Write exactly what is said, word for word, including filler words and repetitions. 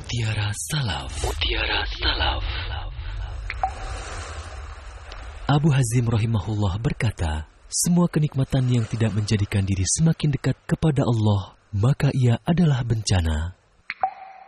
Mutiara Salaf. Mutiara Salaf. Abu Hazim rahimahullah berkata, semua kenikmatan yang tidak menjadikan diri semakin dekat kepada Allah, maka ia adalah bencana.